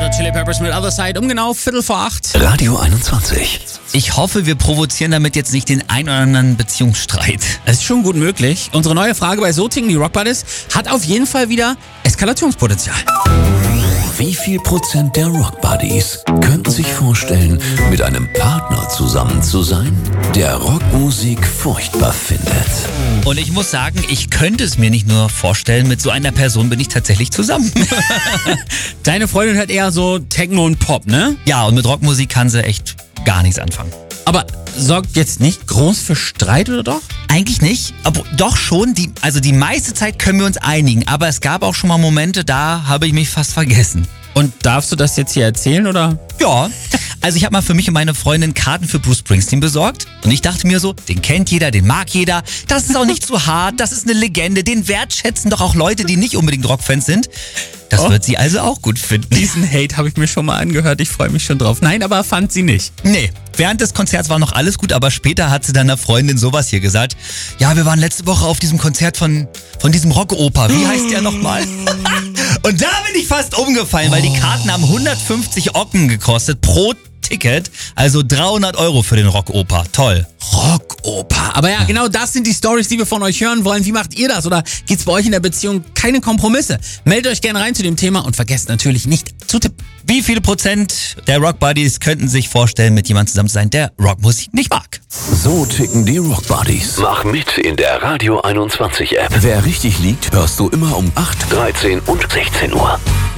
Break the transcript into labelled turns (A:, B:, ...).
A: Hot Chili Peppers mit Other Side um genau 7:45.
B: Radio 21.
C: Ich hoffe, wir provozieren damit jetzt nicht den ein oder anderen Beziehungsstreit.
A: Das ist schon gut möglich. Unsere neue Frage bei So ticken die Rock Buddies hat auf jeden Fall wieder Eskalationspotenzial.
B: Wie viel Prozent der Rock Buddies könnten sich vorstellen, mit einem Partner zusammen zu sein, der Rockmusik furchtbar findet?
C: Und ich muss sagen, ich könnte es mir nicht nur vorstellen, mit so einer Person bin ich tatsächlich zusammen.
A: Deine Freundin hört eher so Techno und Pop, ne?
C: Ja, und mit Rockmusik kann sie echt gar nichts anfangen.
A: Aber sorgt jetzt nicht groß für Streit, oder doch?
C: Eigentlich nicht, aber doch schon. Die meiste Zeit können wir uns einigen. Aber es gab auch schon mal Momente, da habe ich mich fast vergessen.
A: Und darfst du das jetzt hier erzählen, oder?
C: Ja, also ich habe mal für mich und meine Freundin Karten für Bruce Springsteen besorgt. Und ich dachte mir so, den kennt jeder, den mag jeder. Das ist auch nicht zu hart, das ist eine Legende. Den wertschätzen doch auch Leute, die nicht unbedingt Rockfans sind. Das wird sie also auch gut finden.
A: Diesen Hate habe ich mir schon mal angehört, ich freue mich schon drauf. Nein, aber fand sie nicht.
C: Nee, während des Konzerts war noch alles gut, aber später hat sie dann einer Freundin sowas hier gesagt. Ja, wir waren letzte Woche auf diesem Konzert von diesem Rockoper. Wie heißt der nochmal? Und da bin ich fast umgefallen, weil die Karten haben 150 Ocken gekostet pro Ticket, also 300 € für den Rockoper. Toll.
A: Rockoper. Aber ja, genau das sind die Stories, die wir von euch hören wollen. Wie macht ihr das? Oder gibt's bei euch in der Beziehung keine Kompromisse? Meldet euch gerne rein zu dem Thema und vergesst natürlich nicht zu tippen.
C: Wie viele Prozent der Rock Buddies könnten sich vorstellen, mit jemandem zusammen zu sein, der Rockmusik nicht mag?
B: So ticken die Rock Buddies. Mach mit in der Radio 21 App. Wer richtig liegt, hörst du immer um 8, 13 und 16 Uhr.